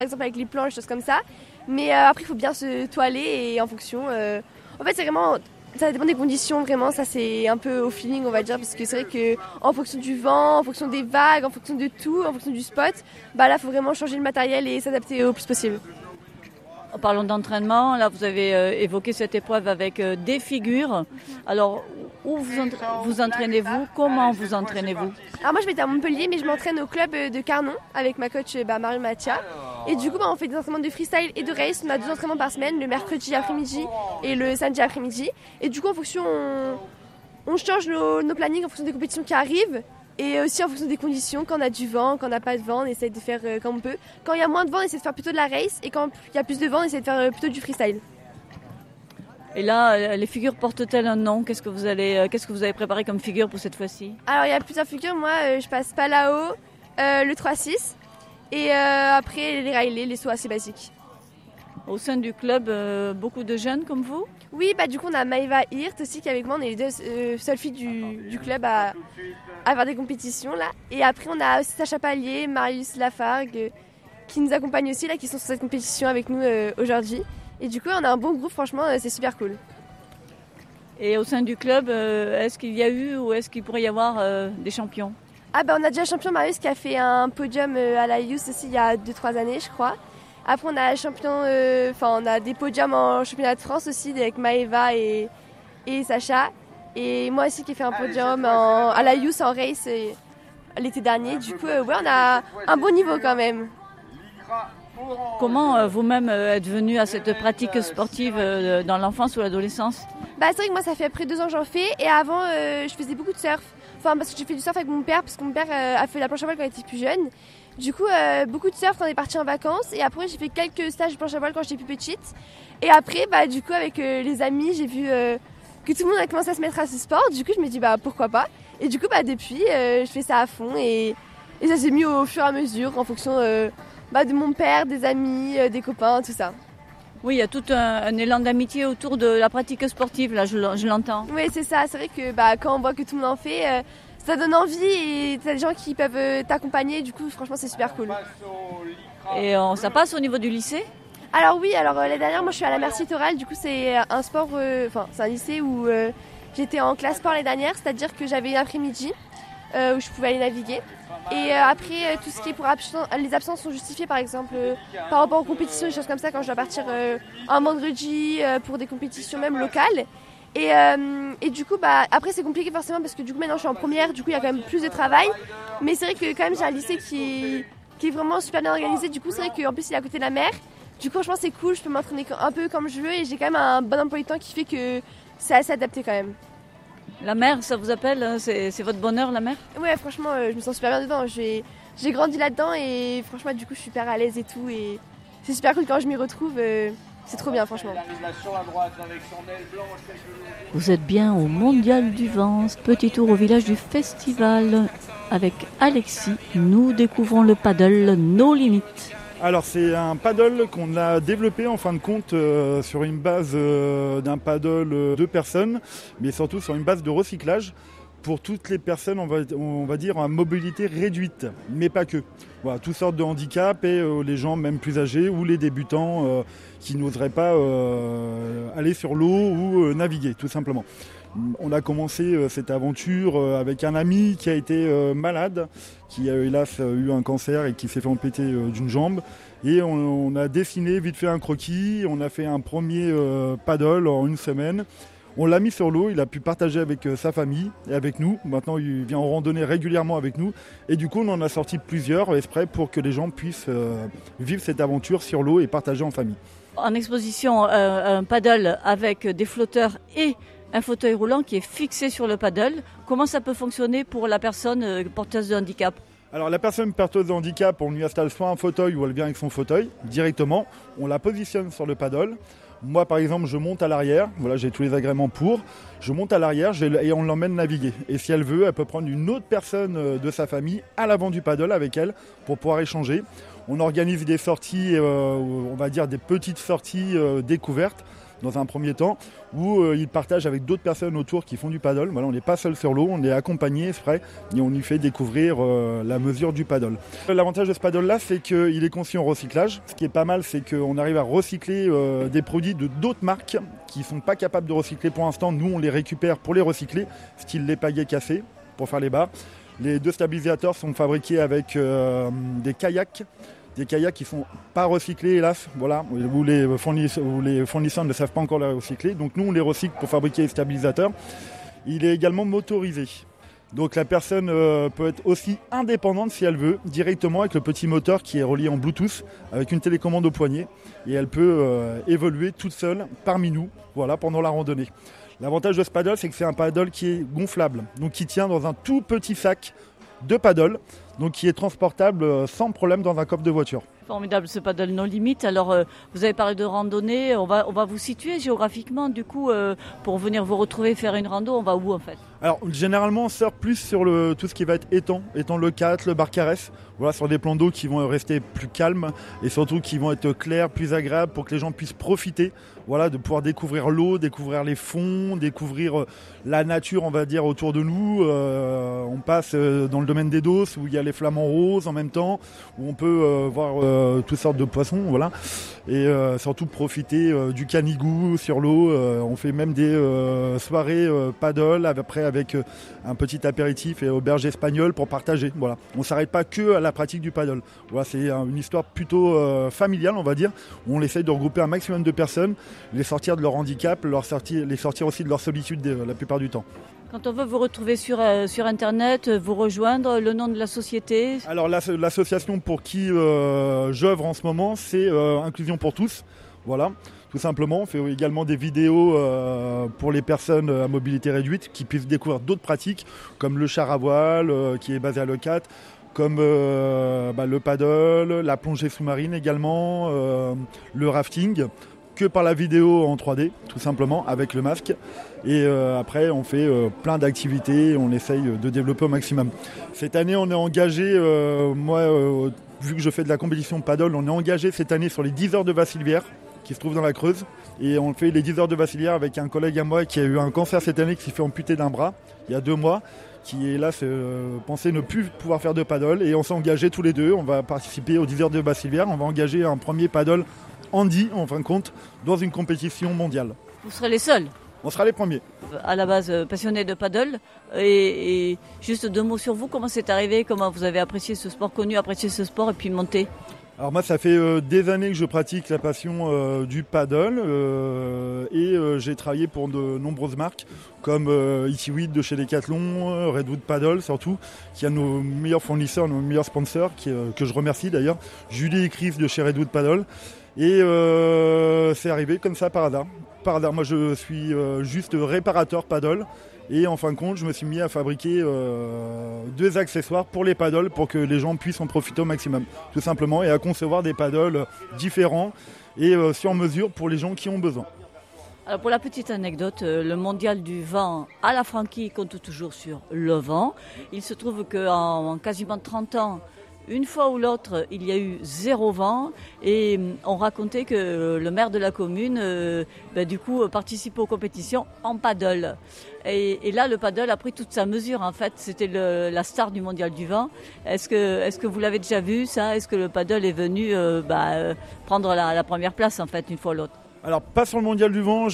exemple avec les planches, des choses comme ça. Mais après, il faut bien se toiler et en fonction. En fait, c'est vraiment. Ça dépend des conditions, vraiment. Ça, c'est un peu au feeling, on va dire. Parce que c'est vrai qu'en fonction du vent, en fonction des vagues, en fonction de tout, en fonction du spot, bah là, il faut vraiment changer le matériel et s'adapter au plus possible. En parlant d'entraînement, là vous avez évoqué cette épreuve avec des figures. Alors, où vous entraînez-vous? Comment vous entraînez-vous? Alors moi je vais à Montpellier, mais je m'entraîne au club de Carnon avec ma coach Marion Mathia. Et du coup on fait des entraînements de freestyle et de race. On a 2 entraînements par semaine, le mercredi après-midi et le samedi après-midi. Et du coup en fonction on change nos plannings en fonction des compétitions qui arrivent. Et aussi en fonction des conditions, quand on a du vent, quand on n'a pas de vent, on essaie de faire comme on peut. Quand il y a moins de vent, on essaie de faire plutôt de la race. Et quand il y a plus de vent, on essaie de faire plutôt du freestyle. Et là, les figures portent-elles un nom? Qu'est-ce que vous avez préparé comme figure pour cette fois-ci? Alors il y a plusieurs figures. Moi je passe Palao, le 3-6 et après les Riley, les sauts assez basiques. Au sein du club, beaucoup de jeunes comme vous? Oui, bah du coup on a Maëva Hirt aussi qui est avec moi. On est les 2 seules filles du club à faire des compétitions là. Et après on a aussi Sacha Pallier, Marius Lafargue qui nous accompagnent aussi là, qui sont sur cette compétition avec nous aujourd'hui. Et du coup on a un bon groupe, franchement c'est super cool. Et au sein du club, est-ce qu'il y a eu ou est-ce qu'il pourrait y avoir des champions? Ah bah on a déjà un champion Marius qui a fait un podium à la Youth aussi il y a 2-3 années je crois. Après on a on a des podiums en championnat de France aussi avec Maëva et Sacha. Et moi aussi qui ai fait un podium à la Youth en race l'été dernier. Du coup ouais on a un bon niveau quand même. Comment vous-même êtes venu à cette pratique sportive dans l'enfance ou l'adolescence? Bah c'est vrai que moi ça fait après 2 ans que j'en fais et avant je faisais beaucoup de surf. Enfin parce que j'ai fait du surf avec mon père parce que mon père a fait la planche à voile quand il était plus jeune. Du coup beaucoup de surf quand on est parti en vacances et après j'ai fait quelques stages de planche à voile quand j'étais plus petite. Et après bah du coup avec les amis j'ai vu que tout le monde a commencé à se mettre à ce sport. Du coup je me dis bah pourquoi pas. Et du coup bah depuis je fais ça à fond et ça s'est mis au fur et à mesure en fonction de mon père, des amis, des copains, tout ça. Oui, il y a tout un élan d'amitié autour de la pratique sportive, là, je l'entends. Oui, c'est ça. C'est vrai que quand on voit que tout le monde en fait, ça donne envie et t'as des gens qui peuvent t'accompagner. Du coup, franchement, c'est super cool. Et ça passe au niveau du lycée? Alors oui, l'année dernière, moi, je suis à la Merci Littoral. Du coup, c'est un sport, c'est un lycée où j'étais en classe sport l'année dernière. C'est-à-dire que j'avais l'après-midi où je pouvais aller naviguer. Et après, tout ce qui est pour les absences sont justifiées, par exemple, par rapport aux compétitions, des choses comme ça, quand je dois partir un vendredi pour des compétitions même locales. Et du coup, après, c'est compliqué forcément parce que du coup, maintenant, je suis en première, du coup, il y a quand même plus de travail. Mais c'est vrai que quand même, j'ai un lycée qui est vraiment super bien organisé. Du coup, c'est vrai qu'en plus, il est à côté de la mer. Du coup, franchement, c'est cool, je peux m'entraîner un peu comme je veux et j'ai quand même un bon emploi du temps qui fait que c'est assez adapté quand même. La mer, ça vous appelle? C'est votre bonheur, la mer? Ouais, franchement, je me sens super bien dedans. J'ai grandi là-dedans et franchement, du coup, je suis super à l'aise et tout. Et c'est super cool quand je m'y retrouve. C'est trop bien, franchement. Vous êtes bien au Mondial du Vent, petit tour au village du festival. Avec Alexis, nous découvrons le paddle No Limites. Alors c'est un paddle qu'on a développé en fin de compte sur une base d'un paddle 2 personnes, mais surtout sur une base de recyclage pour toutes les personnes, on va dire, à mobilité réduite, mais pas que. Voilà, toutes sortes de handicaps et les gens même plus âgés ou les débutants qui n'oseraient pas aller sur l'eau ou naviguer, tout simplement. On a commencé cette aventure avec un ami qui a été malade, qui a hélas eu un cancer et qui s'est fait amputer d'une jambe. Et on a dessiné vite fait un croquis, on a fait un premier paddle en 1 semaine. On l'a mis sur l'eau, il a pu partager avec sa famille et avec nous. Maintenant, il vient en randonnée régulièrement avec nous. Et du coup, on en a sorti plusieurs exprès pour que les gens puissent vivre cette aventure sur l'eau et partager en famille. En exposition, un paddle avec des flotteurs et un fauteuil roulant qui est fixé sur le paddle. Comment ça peut fonctionner pour la personne porteuse de handicap? Alors la personne porteuse de handicap, on lui installe soit un fauteuil ou elle vient avec son fauteuil directement. On la positionne sur le paddle. Moi par exemple, je monte à l'arrière. Voilà, j'ai tous les agréments pour. Je monte à l'arrière et on l'emmène naviguer. Et si elle veut, elle peut prendre une autre personne de sa famille à l'avant du paddle avec elle pour pouvoir échanger. On organise des sorties, on va dire des petites sorties découvertes. dans un premier temps, où il partage avec d'autres personnes autour qui font du paddle. Voilà, on n'est pas seul sur l'eau, on est accompagné, c'est vrai, et on lui fait découvrir la mesure du paddle. L'avantage de ce paddle-là, c'est qu'il est conçu en recyclage. Ce qui est pas mal, c'est qu'on arrive à recycler des produits de d'autres marques qui ne sont pas capables de recycler pour l'instant. Nous, on les récupère pour les recycler, style les pagaies cassés, pour faire les barres. Les 2 stabilisateurs sont fabriqués avec des kayaks qui ne sont pas recyclés, hélas, voilà, où les fournisseurs ne savent pas encore les recycler. Donc nous, on les recycle pour fabriquer les stabilisateurs. Il est également motorisé. Donc la personne peut être aussi indépendante si elle veut, directement avec le petit moteur qui est relié en Bluetooth, avec une télécommande au poignet. Et elle peut évoluer toute seule parmi nous, voilà, pendant la randonnée. L'avantage de ce paddle, c'est que c'est un paddle qui est gonflable, donc qui tient dans un tout petit sac de paddle, donc qui est transportable sans problème dans un coffre de voiture. Formidable ce paddle non limite. Alors vous avez parlé de randonnée, on va vous situer géographiquement du coup pour venir vous retrouver faire une rando, on va où en fait? Alors généralement on sort plus sur tout ce qui va être étang Le 4, le Barcarès, voilà, sur des plans d'eau qui vont rester plus calmes et surtout qui vont être clairs, plus agréables pour que les gens puissent profiter, voilà, de pouvoir découvrir l'eau, découvrir les fonds, découvrir la nature on va dire autour de nous. On passe dans le domaine des Dosses où il y a les flamants roses en même temps, où on peut voir toutes sortes de poissons, voilà, et surtout profiter du canigou sur l'eau. On fait même des soirées paddle après avec un petit apéritif et auberge espagnole pour partager. Voilà, on s'arrête pas que à la pratique du paddle. Voilà, c'est une histoire plutôt familiale, on va dire, où on essaye de regrouper un maximum de personnes, les sortir de leur handicap, les sortir aussi de leur solitude la plupart du temps. Quand on veut vous retrouver sur Internet, vous rejoindre, le nom de la société? Alors l'association pour qui j'œuvre en ce moment, c'est Inclusion pour tous. Voilà, tout simplement. On fait également des vidéos pour les personnes à mobilité réduite qui puissent découvrir d'autres pratiques, comme le char à voile qui est basé à Leucate, comme le paddle, la plongée sous-marine également, le rafting, que par la vidéo en 3D, tout simplement, avec le masque. Et après, on fait plein d'activités, on essaye de développer au maximum. Cette année, on est engagé, vu que je fais de la compétition paddle, on est engagé cette année sur les 10 heures de Vassilvière, qui se trouve dans la Creuse. Et on fait les 10 heures de Vassilvière avec un collègue à moi qui a eu un cancer cette année, qui s'est fait amputer d'un bras, il y a 2 mois, qui est là, pensait ne plus pouvoir faire de paddle. Et on s'est engagés tous les deux, on va participer aux 10 heures de Vassilvière, on va engager un premier paddle handi, en fin de compte, dans une compétition mondiale. Vous serez les seuls? On sera les premiers. À la base, passionné de paddle. Et juste 2 mots sur vous, comment c'est arrivé? Comment vous avez apprécié ce sport, apprécié ce sport et puis monté? Alors moi, ça fait des années que je pratique la passion du paddle et j'ai travaillé pour de nombreuses marques comme Itiwid de chez Decathlon, Redwood Paddle surtout, qui a nos meilleurs fournisseurs, nos meilleurs sponsors, que je remercie d'ailleurs, Julie et Chris de chez Redwood Paddle. Et c'est arrivé comme ça par hasard. Moi je suis juste réparateur paddle et en fin de compte je me suis mis à fabriquer 2 accessoires pour les paddles pour que les gens puissent en profiter au maximum tout simplement, et à concevoir des paddles différents et sur mesure pour les gens qui ont besoin. Alors pour la petite anecdote, le mondial du vent à la Franquie compte toujours sur le vent. Il se trouve qu'en quasiment 30 ans, une fois ou l'autre, il y a eu 0 vent et on racontait que le maire de la commune, participait aux compétitions en paddle. Et là, le paddle a pris toute sa mesure. En fait, c'était la star du mondial du vent. Est-ce que vous l'avez déjà vu ça? Est-ce que le paddle est venu prendre la première place en fait une fois ou l'autre? Alors pas sur le mondial du vent,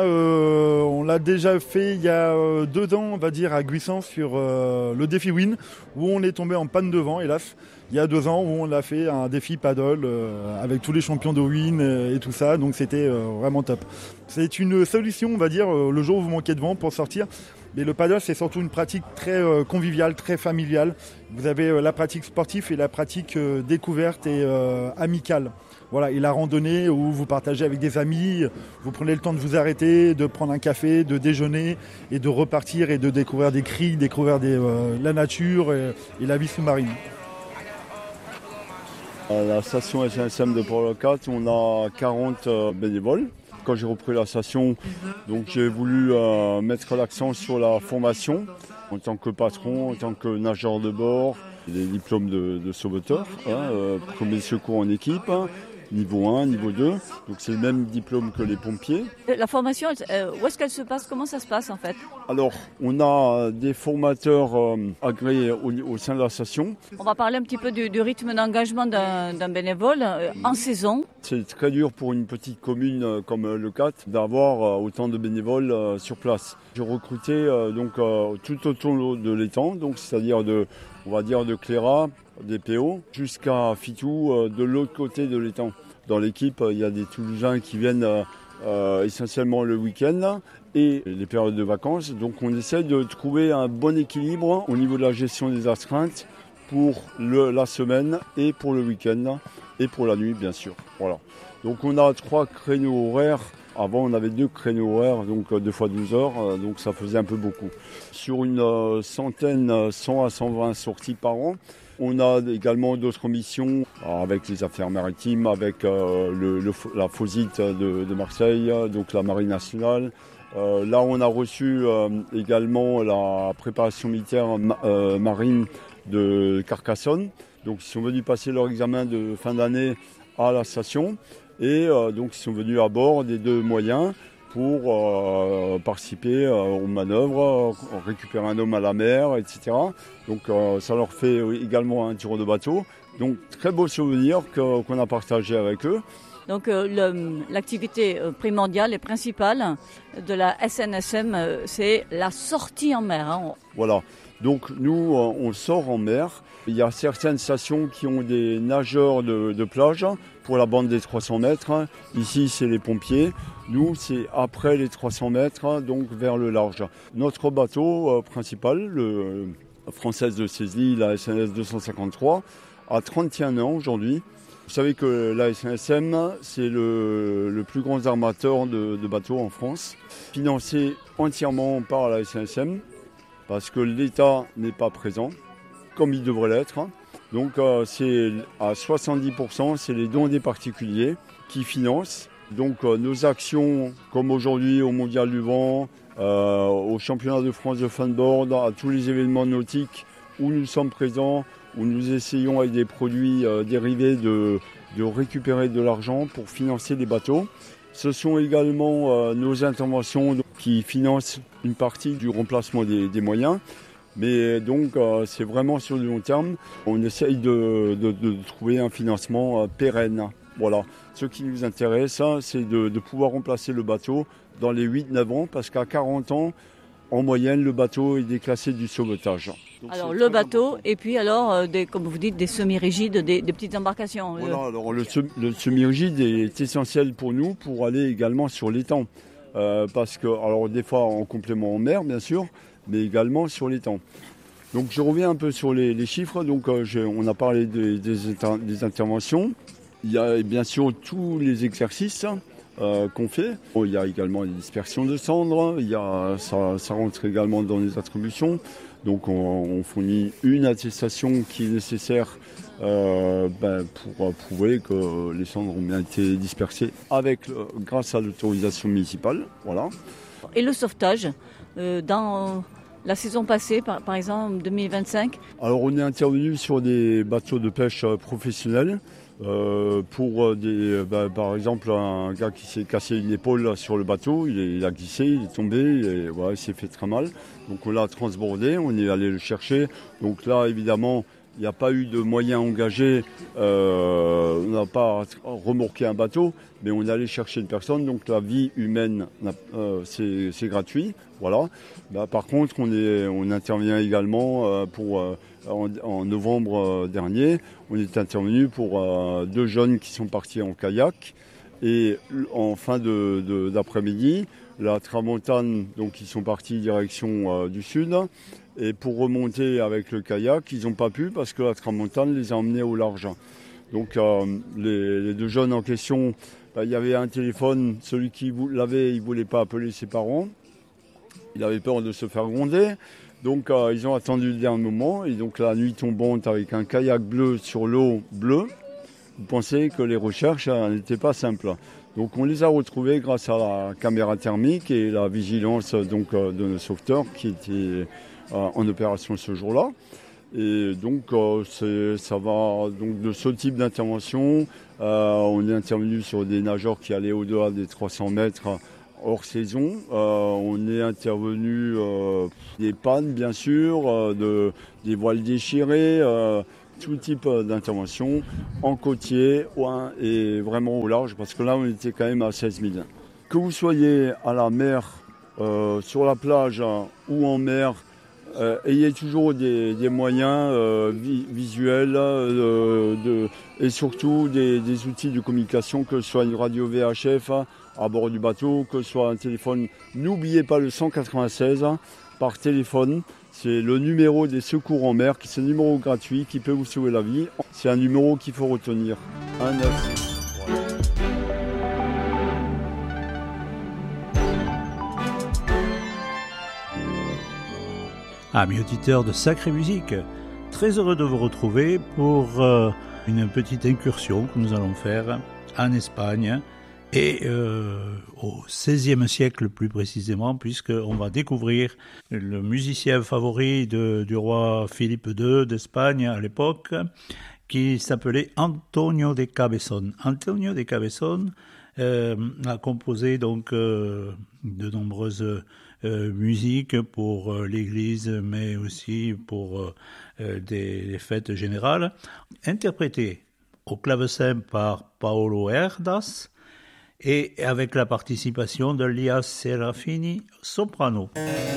on l'a déjà fait il y a 2 ans, on va dire, à Guissan sur le défi Win, où on est tombé en panne de vent, hélas. Il y a 2 ans où on a fait un défi paddle avec tous les champions de Win et tout ça, donc c'était vraiment top. C'est une solution, on va dire, le jour où vous manquez de vent pour sortir. Mais le paddle, c'est surtout une pratique très conviviale, très familiale. Vous avez la pratique sportive et la pratique découverte et amicale. Voilà, et la randonnée où vous partagez avec des amis, vous prenez le temps de vous arrêter, de prendre un café, de déjeuner et de repartir et de découvrir des criques, découvrir la nature et la vie sous-marine. À la station SNSM de Port-le-Cat, on a 40 bénévoles. Quand j'ai repris la station, donc j'ai voulu mettre l'accent sur la formation en tant que patron, en tant que nageur de bord, des diplômes de sauveteur, premiers secours en équipe. niveau 1, niveau 2. Donc c'est le même diplôme que les pompiers. La formation, où est-ce qu'elle se passe? Comment ça se passe en fait? Alors, on a des formateurs agréés au sein de l'association. On va parler un petit peu du rythme d'engagement d'un bénévole en saison. C'est très dur pour une petite commune comme le Cat d'avoir autant de bénévoles sur place. Je recrutais tout autour de l'étang, donc c'est-à-dire de Cléra, des PO, jusqu'à Fitou de l'autre côté de l'étang. Dans l'équipe, il y a des Toulousains qui viennent essentiellement le week-end et les périodes de vacances. Donc on essaie de trouver un bon équilibre au niveau de la gestion des astreintes pour la semaine et pour le week-end et pour la nuit bien sûr. Voilà. Donc on a 3 créneaux horaires. Avant on avait 2 créneaux horaires, donc 2 fois 12 heures, donc ça faisait un peu beaucoup. Sur une centaine, 100 à 120 sorties par an. On a également d'autres missions avec les affaires maritimes, avec la FOSIT de Marseille, donc la Marine nationale. Là, on a reçu également la préparation militaire marine de Carcassonne. Donc, ils sont venus passer leur examen de fin d'année à la station. Et donc, ils sont venus à bord des 2 moyens pour participer aux manœuvres, récupérer un homme à la mer, etc. Donc ça leur fait également un tour de bateau. Donc très beau souvenir qu'on a partagé avec eux. Donc l'activité primordiale et principale de la SNSM, c'est la sortie en mer. Hein. Voilà, donc nous on sort en mer. Il y a certaines stations qui ont des nageurs de plage pour la bande des 300 mètres. Ici, c'est les pompiers. Nous, c'est après les 300 mètres, donc vers le large. Notre bateau principal, le Française de Cézely, la SNS 253, a 31 ans aujourd'hui. Vous savez que la SNSM, c'est le plus grand armateur de bateaux en France, financé entièrement par la SNSM, parce que l'État n'est pas présent, comme il devrait l'être. Donc c'est à 70%, c'est les dons des particuliers qui financent. Donc nos actions, comme aujourd'hui au Mondial du Vent, au Championnat de France de funboard, à tous les événements nautiques où nous sommes présents, où nous essayons avec des produits dérivés de récupérer de l'argent pour financer les bateaux. Ce sont également nos interventions qui financent une partie du remplacement des moyens. Mais donc c'est vraiment sur le long terme, on essaye de trouver un financement pérenne. Voilà. Ce qui nous intéresse, c'est de pouvoir remplacer le bateau dans les 8-9 ans, parce qu'à 40 ans, en moyenne, le bateau est déclassé du sauvetage. Donc alors le bateau, important. Et puis alors, comme vous dites, des semi-rigides, des petites embarcations. Voilà, alors le semi-rigide est essentiel pour nous pour aller également sur l'étang. Parce que, alors des fois en complément en mer, bien sûr, mais également sur l'étang. Donc je reviens un peu sur les chiffres. Donc on a parlé des interventions. Il y a bien sûr tous les exercices qu'on fait. Il y a également les dispersions de cendres. Ça rentre également dans les attributions. Donc on fournit une attestation qui est nécessaire pour prouver que les cendres ont bien été dispersées grâce à l'autorisation municipale. Voilà. Et le sauvetage dans la saison passée, par exemple 2025? Alors on est intervenu sur des bateaux de pêche professionnels pour par exemple un gars qui s'est cassé une épaule sur le bateau, il a glissé, il est tombé, il s'est fait très mal. Donc on l'a transbordé, on est allé le chercher. Donc là évidemment il n'y a pas eu de moyens engagés, on n'a pas remorqué un bateau, mais on est allé chercher une personne, donc la vie humaine, c'est gratuit. Voilà. Par contre, on intervient également en novembre dernier, on est intervenu pour 2 jeunes qui sont partis en kayak, et en fin d'après-midi, la tramontane, donc ils sont partis direction du sud. Et pour remonter avec le kayak, ils n'ont pas pu parce que la tramontane les a emmenés au large. Donc les 2 jeunes en question, il y avait un téléphone, celui qui l'avait, il ne voulait pas appeler ses parents. Il avait peur de se faire gronder. Donc ils ont attendu le dernier moment. Et donc la nuit tombante avec un kayak bleu sur l'eau bleue, vous pensez que les recherches n'étaient pas simples. Donc on les a retrouvés grâce à la caméra thermique et la vigilance de nos sauveteurs qui étaient en opération ce jour-là. Et donc ça va donc de ce type d'intervention. On est intervenu sur des nageurs qui allaient au-delà des 300 mètres hors saison. On est intervenu des pannes bien sûr, des voiles déchirées, tout type d'intervention en côtier et vraiment au large parce que là on était quand même à 16 000. Que vous soyez à la mer, sur la plage ou en mer, ayez toujours des moyens visuels et surtout des outils de communication, que ce soit une radio VHF à bord du bateau, que ce soit un téléphone. N'oubliez pas le 196 par téléphone. C'est le numéro des secours en mer, c'est un numéro gratuit qui peut vous sauver la vie. C'est un numéro qu'il faut retenir. 19. Amis auditeurs de Sacrée Musique, très heureux de vous retrouver pour une petite incursion que nous allons faire en Espagne et au XVIe siècle plus précisément, puisqu'on va découvrir le musicien favori du roi Philippe II d'Espagne à l'époque, qui s'appelait Antonio de Cabezón. Antonio de Cabezón a composé donc de nombreuses musique pour l'église, mais aussi pour des fêtes générales, interprétée au clavecin par Paolo Herdas et avec la participation de Lia Serafini, soprano.